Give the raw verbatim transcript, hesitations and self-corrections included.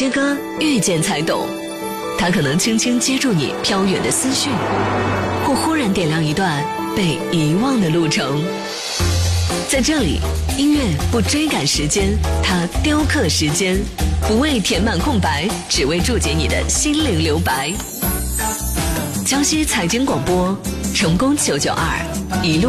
些歌遇见才懂，它可能轻轻接住你飘远的思绪，或忽然点亮一段被遗忘的路程。在这里，音乐不追赶时间，它雕刻时间，不为填满空白，只为注解你的心灵留白。江西财经广播，成功九九二，一路